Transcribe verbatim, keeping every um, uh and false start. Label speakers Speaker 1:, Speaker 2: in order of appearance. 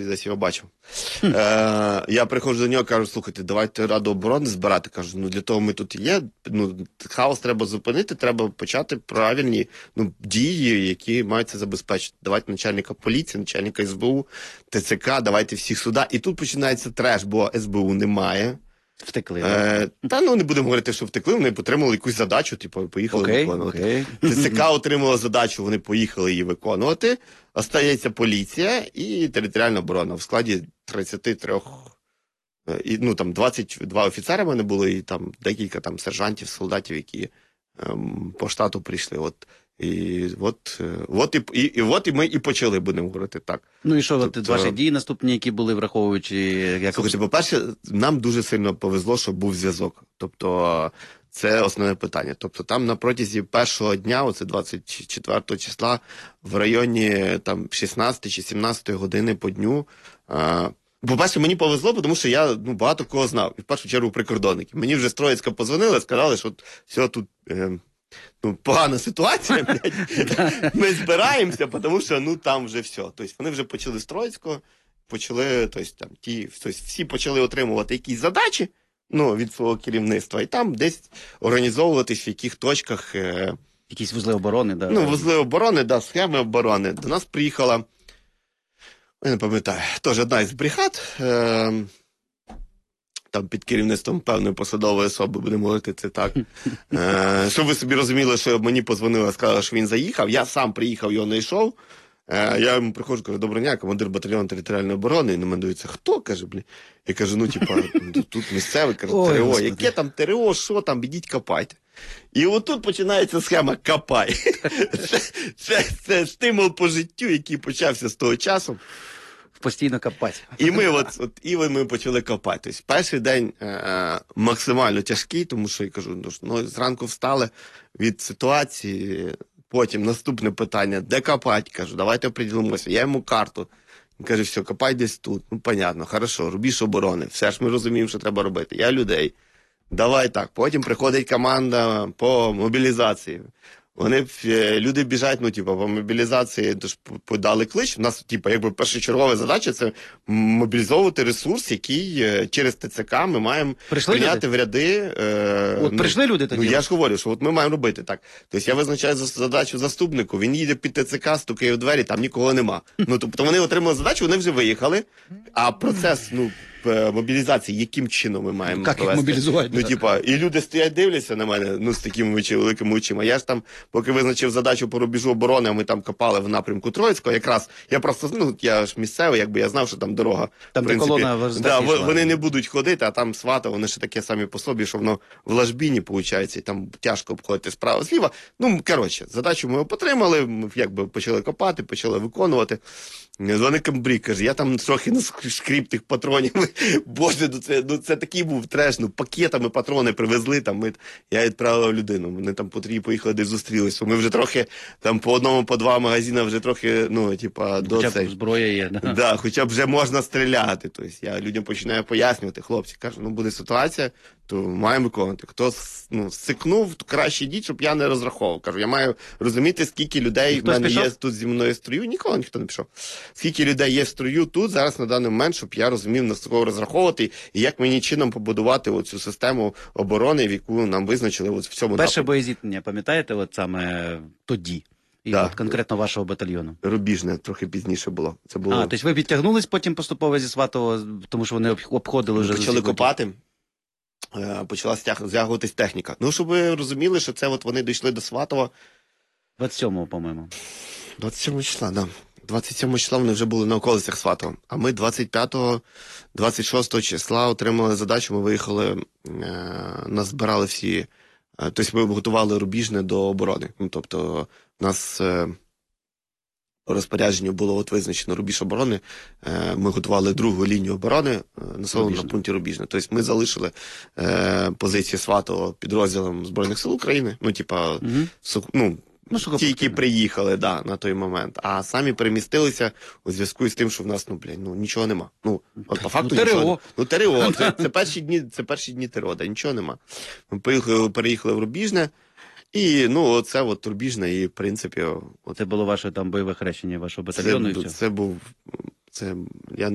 Speaker 1: десь його бачив. Е, я приходжу до нього, кажу, слухайте, давайте Раду оборони збирати. Кажу, ну для того ми тут і є. Ну, хаос треба зупинити, треба почати правильні ну, дії, які мають це забезпечити. Давайте начальника поліції, начальника ес бе у, те це ка, давайте всіх сюди. І тут починається треш, бо ес бе у немає.
Speaker 2: Втекли.
Speaker 1: Е, та ну не будемо говорити, що втекли, вони отримали якусь задачу, типу, поїхали
Speaker 2: okay,
Speaker 1: виконувати.
Speaker 2: Okay.
Speaker 1: те це ка отримала задачу, вони поїхали її виконувати. Остається поліція і територіальна оборона в складі тридцяти трьох, і, ну там двадцять два офіцери в мене були, і там декілька там сержантів, солдатів, які ем, по штату прийшли. От. І от, от, і, і, і, от і ми і почали, будемо говорити так.
Speaker 2: Ну і що, тобто,
Speaker 1: тобто,
Speaker 2: ваші дії наступні, які були, враховуючи... Як...
Speaker 1: Слухайте, по-перше, нам дуже сильно повезло, що був зв'язок. Тобто, це основне питання. Тобто, там на протязі першого дня, оце двадцять четвертого числа, в районі там шістнадцятої чи сімнадцятої години по дню, а, по-перше, мені повезло, тому що я ну, багато кого знав. І в першу чергу прикордонники. Мені вже з Троїцька позвонили, сказали, що от, все тут... Е, Ну, погана ситуація, блядь. Ми збираємося, тому що ну там вже все. Тобто вони вже почали з Троїцького, почали, тобто, там, ті, тобто, всі почали отримувати якісь задачі ну, від свого керівництва, і там десь організовуватись в яких точках. Е...
Speaker 2: Якісь вузли оборони, да.
Speaker 1: Ну, вузли оборони, да, схеми оборони. До нас приїхала, я не пам'ятаю, теж одна із бригад. Е... Там під керівництвом певної посадової особи, будемо говорити це так. Е, щоб ви собі розуміли, що мені позвонили, сказали, що він заїхав. Я сам приїхав, його не йшов. Е, я йому приходжу, кажу, доброго дня, командир батальйону територіальної оборони. І на мене дивиться, хто? Каже, блін. Я кажу, ну, типа, тут місцевий, каже, те ре о. Яке там те ре о, що там, ідіть копайте. І отут починається схема «копай». це, це, це стимул по життю, який почався з того часу.
Speaker 2: Постійно копати.
Speaker 1: І ми от, от і ми почали копати. Тобто, перший день е, максимально тяжкий, тому що я кажу, ну, зранку встали від ситуації, потім наступне питання, де копати? Кажу, давайте оприділимося. Я йому карту. Він каже, все, копай десь тут. Ну, понятно, хорошо, рубіж оборони. Все ж ми розуміємо, що треба робити. Я людей. Давай так. Потім приходить команда по мобілізації. Вони, люди біжать, ну, типу, по мобілізації, тож подали клич. У нас, типу, якби першочергова задача – це мобілізовувати ресурс, який через те це ка ми маємо прийняти в ряди. Е,
Speaker 2: от
Speaker 1: ну,
Speaker 2: прийшли люди тоді?
Speaker 1: Ну, я ж говорю, що от ми маємо робити так. Тобто я визначаю задачу заступнику, він їде під те це ка, стукає в двері, там нікого нема. Ну, тобто вони отримали задачу, вони вже виїхали, а процес, ну, мобілізації, яким чином ми маємо
Speaker 2: як
Speaker 1: провести?
Speaker 2: Їх мобілізувати?
Speaker 1: Ну, типа, і люди стоять, дивляться на мене, ну, з такими великими очима. Я ж там, поки визначив задачу по рубежу оборони, а ми там копали в напрямку Троїцького, якраз, я просто, ну, я ж місцевий, якби я знав, що там дорога,
Speaker 2: там
Speaker 1: в принципі,
Speaker 2: колона
Speaker 1: да, вони не будуть ходити, а там свата, вони ще таке самі по собі, що воно в ложбіні, виходить, і там тяжко обходити справа-зліва. Ну, коротше, задачу ми отримали, ми, якби почали копати, почали виконувати. Дзвони комбриг, каже, я там трохи наскріп тих патронів. Боже, ну це, ну це такий був треш, ну пакетами патрони привезли, там ми, я відправив людину, вони там по трій поїхали, десь зустрілися. Ми вже трохи, там по одному, по два магазини вже трохи, ну, типа, до
Speaker 2: хоча
Speaker 1: цей.
Speaker 2: б зброя є, да?
Speaker 1: Да, хоча б вже можна стріляти. Тобто я людям починаю пояснювати, хлопці, кажу, ну буде ситуація, то маємо виконувати. Хто ну, сикнув, то краще йдіть, щоб я не розраховував. Кажу, я маю розуміти, скільки людей в мене пішов? Є тут зі мною в строю. Ніколи ніхто не пішов. Скільки людей є в строю тут, зараз на даний момент, щоб я розумів, на кого розраховувати, і як мені чином побудувати оцю систему оборони, в яку нам визначили от в цьому
Speaker 2: Перше
Speaker 1: напрямку.
Speaker 2: боєзіткнення, пам'ятаєте, от саме тоді? І
Speaker 1: да.
Speaker 2: от конкретно вашого батальйону?
Speaker 1: Рубіжне, трохи пізніше було. Це було...
Speaker 2: А, тобто ви підтягнулись потім поступово зі Сватового, тому що вони обходили вже...
Speaker 1: Почали копати. Почала стягуватись техніка. Ну, щоб ви розуміли, що це от вони дійшли до Сватова.
Speaker 2: двадцять сьомого, по-моєму.
Speaker 1: двадцять сьомого числа, да. двадцять сьомого числа вони вже були на околицях Сватова. А ми двадцять п'ятого, двадцять шостого числа отримали задачу, ми виїхали, е, нас збирали всі, е, тобто ми готували Рубіжне до оборони. Ну, тобто, у нас... Е, по розпорядженню було от визначено рубіж оборони. Ми готували другу лінію оборони населеного на пункті Рубіжне. Тобто ми залишили е, позиції Сватового підрозділом Збройних сил України. Ну, типа, угу. су, ну, ну, ті, які приїхали, да, на той момент. А самі перемістилися у зв'язку з тим, що в нас, ну, блядь, ну, нічого нема. Ну, от по факту
Speaker 2: ну,
Speaker 1: нічого. Ну, те ре о. Це, це перші дні, це перші дні те ре о, да, нічого нема. Ми переїхали, переїхали в Рубіжне. І, ну, оце от Рубіжне, і, в принципі... От...
Speaker 2: Це було ваше там бойове хрещення вашого батальйону?
Speaker 1: Це,
Speaker 2: і все?
Speaker 1: це був... Це, я